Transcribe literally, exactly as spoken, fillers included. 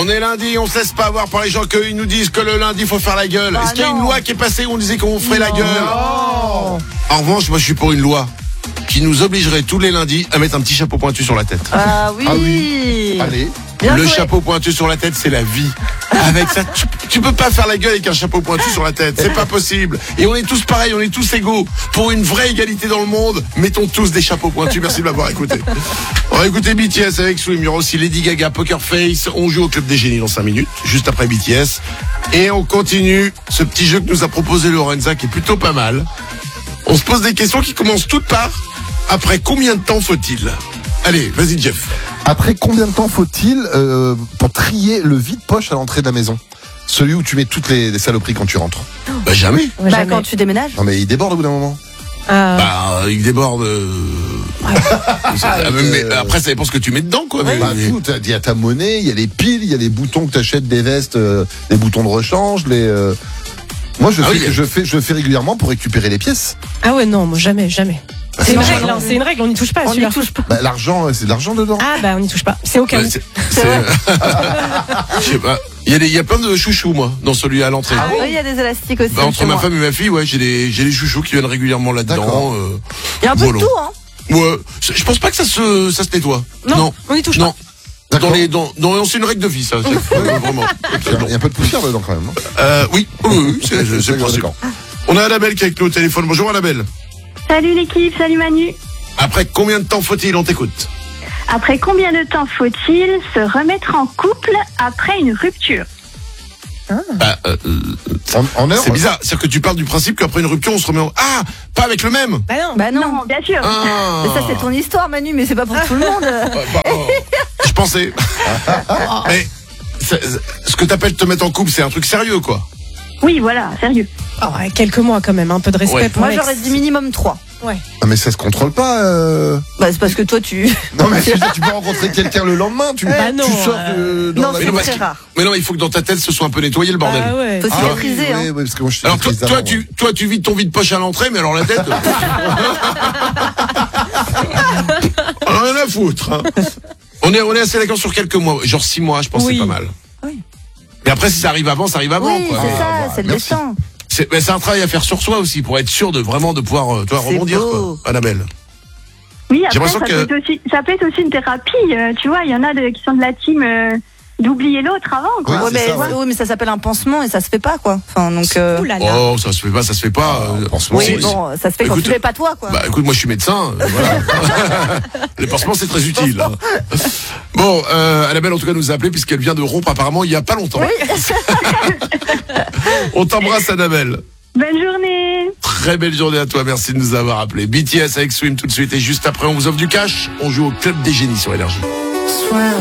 On est lundi, on se laisse pas avoir par les gens qu'ils nous disent que le lundi faut faire la gueule. Ah, Est-ce qu'il y a une non. loi qui est passée où on disait qu'on ferait la Non. gueule? Non. En revanche, moi je suis pour une loi qui nous obligerait tous les lundis à mettre un petit chapeau pointu sur la tête. Ah oui. Ah oui. Allez. Bien le joué. chapeau pointu sur la tête, c'est la vie. Avec ça, tu, tu peux pas faire la gueule avec un chapeau pointu sur la tête. C'est pas possible. Et on est tous pareils, on est tous égaux. Pour une vraie égalité dans le monde, mettons tous des chapeaux pointus. Merci de m'avoir écouté. On va écouter B T S avec Swim. Il y aura aussi Lady Gaga, Poker Face. On joue au Club des Génies dans cinq minutes, juste après B T S. Et on continue ce petit jeu que nous a proposé Lorenza, qui est plutôt pas mal. On se pose des questions qui commencent toutes par après combien de temps faut-il? Allez, vas-y Jeff. Après combien de temps faut-il euh, pour trier le vide-poche à l'entrée de la maison? Celui où tu mets toutes les, les saloperies quand tu rentres. Bah jamais. Bah, Jamais. quand tu déménages. Non mais il déborde au bout d'un moment. Euh, Bah, il déborde. Euh... Ah, mais, mais euh, après, ça dépend ce que tu mets dedans, quoi. Mais, Bah, mais- fou, t'as- il y a ta monnaie, il y a les piles, il y a les boutons que t'achètes des vestes, euh, les boutons de rechange, les. euh, Moi je Ah fais, oui. je fais, je fais régulièrement pour récupérer les pièces. Ah ouais, non, moi jamais, jamais. Bah, C'est une normal. règle, hein, c'est une règle, on n'y touche pas. On celui-là. n'y touche pas. Bah, l'argent, c'est de l'argent dedans. Ah bah on n'y touche pas. C'est au cas Ouais, où. c'est- c'est- Je sais pas. Il y, a des- il y a plein de chouchous, moi, dans celui à l'entrée. Ah oui, il y a des élastiques aussi. Bah, entre chez ma moi. femme et ma fille, ouais, j'ai des, j'ai des chouchous qui viennent régulièrement là-dedans. D'accord. euh, Il y a un peu voilà. de tout, hein. Ouais, c'est- je pense pas que ça se, ça se nettoie. Non, on n'y touche non. pas. Dans les, dans, dans, c'est une règle de vie, ça. c'est- euh, vraiment. Il y a un peu de poussière dedans quand même. non Euh, oui, oui, oui, c'est, c'est, c'est D'accord, possible. d'accord. On a Annabelle qui est avec nous au téléphone. Bonjour Annabelle. Salut l'équipe, salut Manu. Après combien de temps faut-il? On t'écoute. Après combien de temps faut-il se remettre en couple après une rupture? Bah, euh, En, en heure. c'est bizarre. C'est-à-dire que tu parles du principe qu'après une rupture, on se remet en... Ah, pas avec le même. Bah non. Bah non. Non, bien sûr. Ah. Mais ça, c'est ton histoire, Manu, mais c'est pas pour tout le monde. Ouais, bah, oh. Je pensais. Mais c'est- ce que t'appelles te mettre en couple, c'est un truc sérieux, quoi. Oui, voilà, sérieux. Oh, ouais, quelques mois quand même, un peu de respect Ouais. pour Moi, l'ex. j'aurais dit minimum trois. Ouais. Ah, mais ça se contrôle pas. Euh... Bah, c'est parce que toi, tu. Non mais je veux dire, tu peux rencontrer quelqu'un le lendemain. Tu, Bah non, tu sors euh, de, dans Non, la c'est non, parce très que- rare. Mais non, il faut que dans ta tête, ce soit un peu nettoyé, le bordel. Ah ouais. Faut Ah, cicatriser, oui, hein. oui, oui, parce que moi, je suis Alors toi, maîtrise toi, d'avant, tu, toi, tu vides ton vide poche à l'entrée, mais alors la tête. Alors, rien à foutre. Hein. On est, on est assez d'accord sur quelques mois, genre six mois, je pense que Oui. c'est pas mal. Oui. Mais après, si ça arrive avant, ça arrive avant, Oui, quoi. c'est Ah, ça, voilà, c'est le merci. destin. C'est, mais c'est un travail à faire sur soi aussi, pour être sûr de vraiment de pouvoir, euh, toi, C'est rebondir, beau. quoi. Annabelle. Oui, J'ai après, l'impression ça, que- peut être aussi, ça peut être aussi une thérapie. euh, tu vois, il y en a de, qui sont de la team euh, d'oublier l'autre avant, quoi. Oui, Ouais, c'est mais, ça, ouais. oui, mais ça s'appelle un pansement et ça se fait pas, quoi. Enfin, donc. euh, Ouh là là. Oh, ça se fait pas, ça se fait pas. Ah, euh, pansement, Oui, si- bon, ça se fait quand Écoute, tu fais pas toi, quoi. Bah écoute, moi je suis médecin, euh, voilà. Les pansements c'est très utile. hein. Bon, euh, Annabelle en tout cas nous a appelé puisqu'elle vient de rompre apparemment il y a pas longtemps. On t'embrasse Annabelle. Bonne journée. Très belle journée à toi, merci de nous avoir appelé. B T S avec Swim tout de suite et juste après on vous offre du cash. On joue au Club des Génies sur Énergie. Swim.